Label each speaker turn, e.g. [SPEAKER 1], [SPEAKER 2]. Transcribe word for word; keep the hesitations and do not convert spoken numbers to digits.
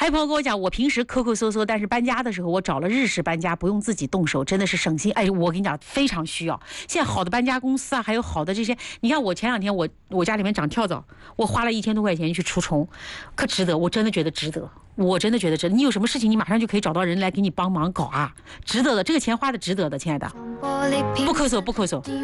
[SPEAKER 1] 还有朋友跟我讲，我平时抠抠搜搜，但是搬家的时候我找了日式搬家，不用自己动手，真的是省心。哎，我跟你讲，非常需要。现在好的搬家公司啊，还有好的这些，你看我前两天我我家里面长跳蚤，我花了一千多块钱去除虫，可值得，我真的觉得值得。我真的觉得值得，你有什么事情，你马上就可以找到人来给你帮忙搞啊，值得的，这个钱花的值得的，亲爱的，不抠搜不抠搜。